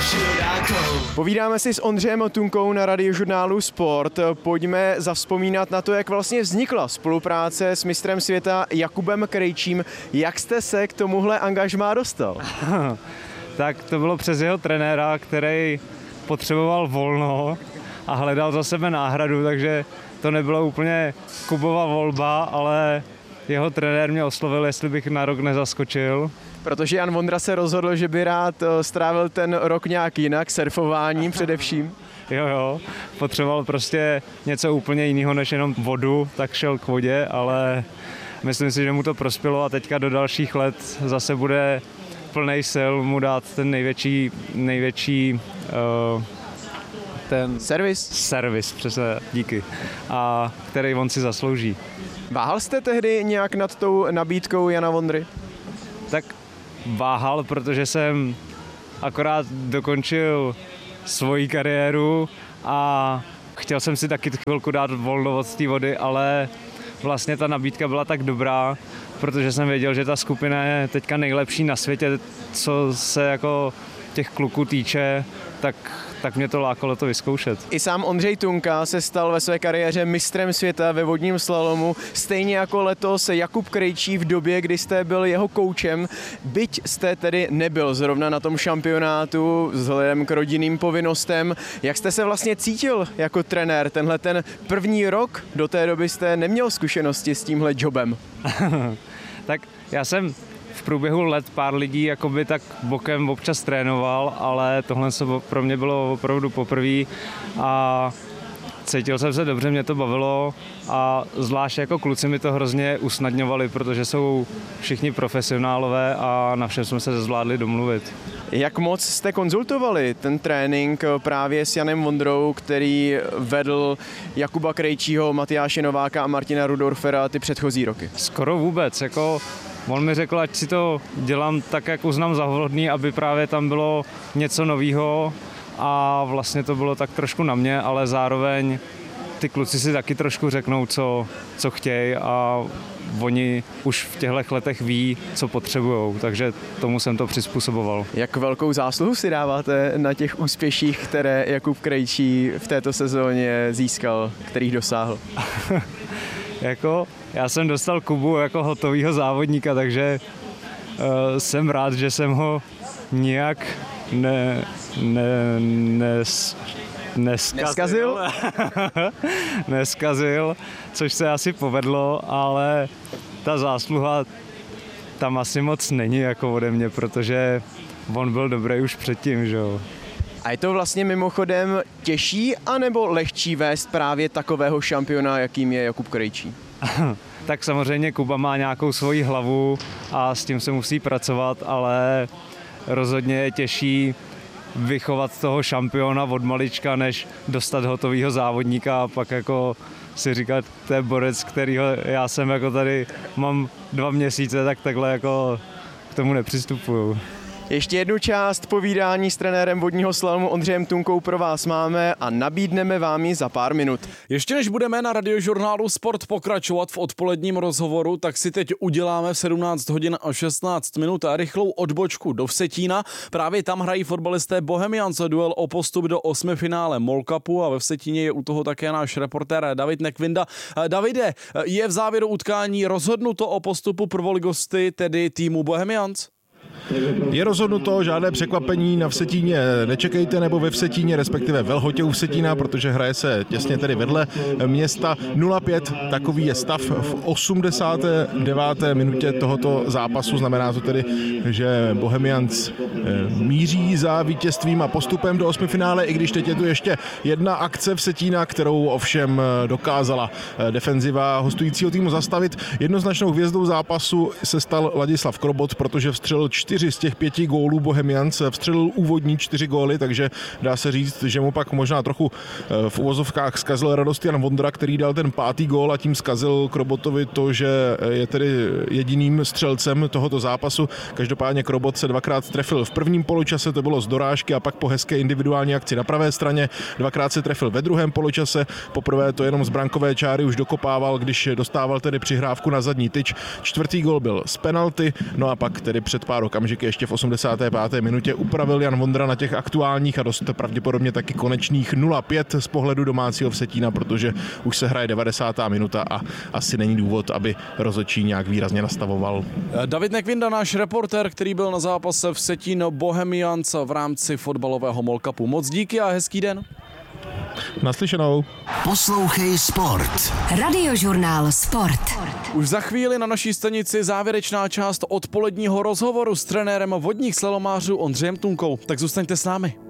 Povídáme si s Ondřejem Tunkou na Radiožurnálu Sport. Pojďme zavzpomínat na to, jak vlastně vznikla spolupráce s mistrem světa Jakubem Krejčím. Jak jste se k tomuhle angažmá dostal? Tak to bylo přes jeho trenéra, který potřeboval volno a hledal za sebe náhradu, takže to nebylo úplně Kubova volba, ale jeho trenér mě oslovil, jestli bych na rok nezaskočil. Protože Jan Vondra se rozhodl, že by rád strávil ten rok nějak jinak, surfováním především. Jo, potřeboval prostě něco úplně jiného než jenom vodu, tak šel k vodě, ale myslím si, že mu to prospělo a teďka do dalších let zase bude plnej sil mu dát ten největší ten servis, přesně, díky, a který on si zaslouží. Váhal jste tehdy nějak nad tou nabídkou Jana Vondry? Tak váhal, protože jsem akorát dokončil svoji kariéru a chtěl jsem si taky chvilku dát volno od té vody, ale vlastně ta nabídka byla tak dobrá, protože jsem věděl, že ta skupina je teďka nejlepší na světě, co se jako těch kluků týče, tak mě to lákalo to vyzkoušet. I sám Ondřej Tunka se stal ve své kariéře mistrem světa ve vodním slalomu, stejně jako letos Jakub Krejčí v době, kdy jste byl jeho koučem. Byť jste tedy nebyl zrovna na tom šampionátu vzhledem k rodinným povinnostem. Jak jste se vlastně cítil jako trenér tenhle ten první rok? Do té doby jste neměl zkušenosti s tímhle jobem. Tak já jsem v průběhu let pár lidí jakoby tak bokem občas trénoval, ale tohle pro mě bylo opravdu poprvé a cítil jsem se dobře, mě to bavilo a zvlášť jako kluci mi to hrozně usnadňovali, protože jsou všichni profesionálové a na všem jsme se zvládli domluvit. Jak moc jste konzultovali ten trénink právě s Janem Vondrou, který vedl Jakuba Krejčího, Matyáše Nováka a Martina Rudorfera ty předchozí roky? Skoro vůbec, jako on mi řekl, ať si to dělám tak, jak uznám za vhodný, aby právě tam bylo něco novýho a vlastně to bylo tak trošku na mě, ale zároveň ty kluci si taky trošku řeknou, co chtějí a oni už v těchto letech ví, co potřebujou, takže tomu jsem to přizpůsoboval. Jak velkou zásluhu si dáváte na těch úspěších, které Jakub Krejčí v této sezóně získal, kterých dosáhl? Jako, já jsem dostal Kubu jako hotovýho závodníka, takže jsem rád, že jsem ho nijak neskazil, což se asi povedlo, ale ta zásluha tam asi moc není jako ode mě, protože on byl dobrý už předtím, že jo. A je to vlastně mimochodem těžší anebo lehčí vést právě takového šampiona, jakým je Jakub Krejčí? Tak samozřejmě Kuba má nějakou svoji hlavu a s tím se musí pracovat, ale rozhodně je těžší vychovat toho šampiona od malička, než dostat hotovýho závodníka a pak jako si říkat, to je borec, kterýho já jsem jako tady mám 2 měsíce, tak takhle jako k tomu nepřistupuju. Ještě jednu část povídání s trenérem vodního slalomu Ondřejem Tunkou pro vás máme a nabídneme vám ji za pár minut. Ještě než budeme na Radiožurnálu Sport pokračovat v odpoledním rozhovoru, tak si teď uděláme v 17 hodin a 16 minut rychlou odbočku do Vsetína. Právě tam hrají fotbalisté Bohemians duel o postup do 8. finále MOL Cupu a ve Vsetíně je u toho také náš reportér David Nekvinda. Davide, je v závěru utkání rozhodnuto o postupu prvoligosty, tedy týmu Bohemians? Je rozhodnuto, žádné překvapení na Vsetíně nečekejte, nebo ve Vsetíně, respektive ve Lhotě u Vsetína, protože hraje se těsně tedy vedle města. 0-5, takový je stav v 89. minutě tohoto zápasu. Znamená to tedy, že Bohemians míří za vítězstvím a postupem do 8. finále, i když teď je tu ještě jedna akce Vsetína, kterou ovšem dokázala defenziva hostujícího týmu zastavit. Jednoznačnou hvězdou zápasu se stal Ladislav Krobot, protože vstřelil 4 z těch 5 gólů Bohemians, vstřelil úvodní 4 góly, takže dá se říct, že mu pak možná trochu v uvozovkách zkazil radost Jan Vondra, který dal ten 5. gól a tím zkazil Krobotovi to, že je tedy jediným střelcem tohoto zápasu. Každopádně Krobot se 2krát trefil v prvním poločase, to bylo z dorážky, a pak po hezké individuální akci na pravé straně 2krát se trefil ve druhém poločase. Poprvé to jenom z brankové čáry už dokopával, když dostával tedy přihrávku na zadní tyč. 4. gól byl z penalty, no a pak tedy před pár pár okamžiky ještě v 85. minutě upravil Jan Vondra na těch aktuálních a dost pravděpodobně taky konečných 0-5 z pohledu domácího Vsetína, protože už se hraje 90. minuta a asi není důvod, aby rozhodčí nějak výrazně nastavoval. David Nekvinda, náš reportér, který byl na zápase Vsetín Bohemians v rámci fotbalového MOL Cupu. Moc díky a hezký den. Naslyšenou. Poslouchej Sport. Radiožurnál Sport. Už za chvíli na naší stanici závěrečná část odpoledního rozhovoru s trenérem vodních slalomářů Ondřejem Tunkou. Tak zůstaňte s námi.